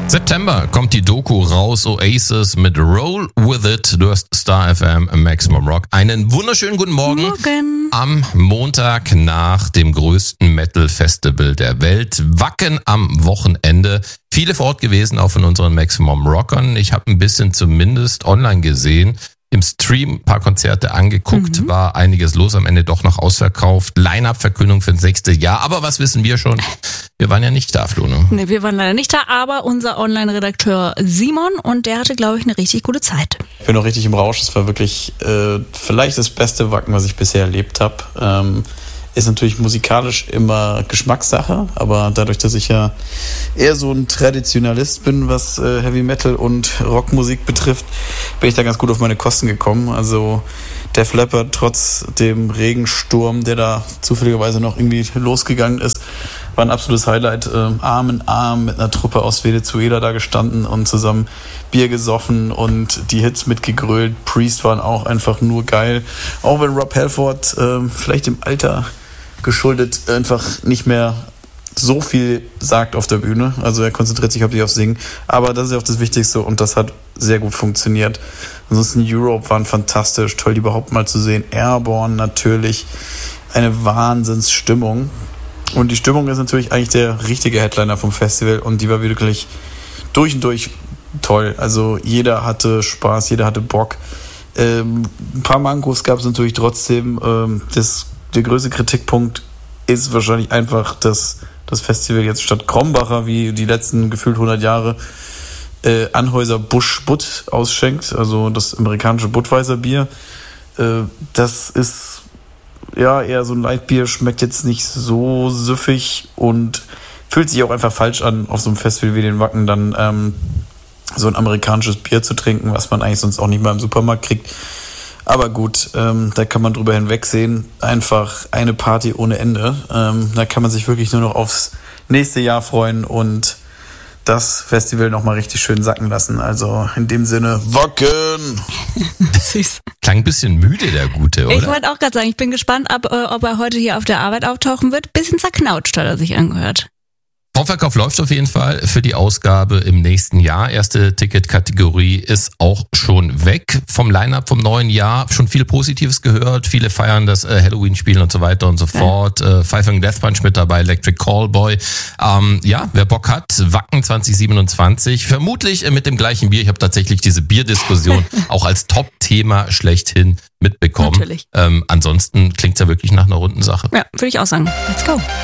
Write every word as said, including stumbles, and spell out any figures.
September kommt die Doku raus, Oasis mit Roll With It. Du hast Star F M, Maximum Rock. Einen wunderschönen guten Morgen. Morgen. Am Montag nach dem größten Metal-Festival der Welt. Wacken am Wochenende. Viele vor Ort gewesen, auch von unseren Maximum Rockern. Ich habe ein bisschen zumindest online gesehen. Im Stream ein paar Konzerte angeguckt, mhm. war einiges los, am Ende doch noch ausverkauft. Line-Up-Verkündung für das nächste Jahr. Aber was wissen wir schon? Wir waren ja nicht da, Flo, ne? Nee, wir waren leider nicht da, aber unser Online-Redakteur Simon, und der hatte, glaube ich, eine richtig gute Zeit. Ich bin noch richtig im Rausch. Es war wirklich äh, vielleicht das beste Wacken, was ich bisher erlebt habe. Ähm, ist natürlich musikalisch immer Geschmackssache, aber dadurch, dass ich ja eher so ein Traditionalist bin, was äh, Heavy Metal und Rockmusik betrifft, bin ich da ganz gut auf meine Kosten gekommen. Also Def Leppard, trotz dem Regensturm, der da zufälligerweise noch irgendwie losgegangen ist, war ein absolutes Highlight. Ähm, Arm in Arm mit einer Truppe aus Venezuela da gestanden und zusammen Bier gesoffen und die Hits mitgegrölt. Priest waren auch einfach nur geil. Auch wenn Rob Halford ähm, vielleicht im Alter geschuldet einfach nicht mehr so viel sagt auf der Bühne. Also er konzentriert sich hauptsächlich auf Singen. Aber das ist ja auch das Wichtigste und das hat sehr gut funktioniert. Ansonsten Europe waren fantastisch, toll, die überhaupt mal zu sehen. Airborne natürlich, eine Wahnsinnsstimmung. Und die Stimmung ist natürlich eigentlich der richtige Headliner vom Festival und die war wirklich durch und durch toll. Also jeder hatte Spaß, jeder hatte Bock. Ähm, ein paar Mankos gab es natürlich trotzdem. Ähm, das Der größte Kritikpunkt ist wahrscheinlich einfach, dass das Festival jetzt statt Krombacher wie die letzten gefühlt hundert Jahre äh, Anhäuser Busch Butt ausschenkt, also das amerikanische Budweiser Bier. Äh, das ist ja eher so ein Lightbier, schmeckt jetzt nicht so süffig und fühlt sich auch einfach falsch an, auf so einem Festival wie den Wacken dann ähm, so ein amerikanisches Bier zu trinken, was man eigentlich sonst auch nicht mal im Supermarkt kriegt. Aber gut, ähm, da kann man drüber hinwegsehen. Einfach eine Party ohne Ende. Ähm, da kann man sich wirklich nur noch aufs nächste Jahr freuen und das Festival nochmal richtig schön sacken lassen. Also in dem Sinne, Wacken! Süß. Klang ein bisschen müde, der Gute, oder? Ich wollte auch gerade sagen, ich bin gespannt, ob, äh, ob er heute hier auf der Arbeit auftauchen wird. Bisschen zerknautscht hat er sich angehört. Vorverkauf läuft auf jeden Fall für die Ausgabe im nächsten Jahr. Erste Ticketkategorie ist auch schon weg vom Line-Up vom neuen Jahr. Schon viel Positives gehört. Viele feiern das äh, Halloween-Spiel und so weiter und so ja. fort. Äh, Five Finger Death Punch mit dabei, Electric Callboy. Ähm, ja, wer Bock hat, Wacken zwanzig siebenundzwanzig. Vermutlich äh, mit dem gleichen Bier. Ich habe tatsächlich diese Bierdiskussion auch als Top-Thema schlechthin mitbekommen. Natürlich. Ähm, ansonsten klingt's ja wirklich nach einer runden Sache. Ja, würde ich auch sagen. Let's go.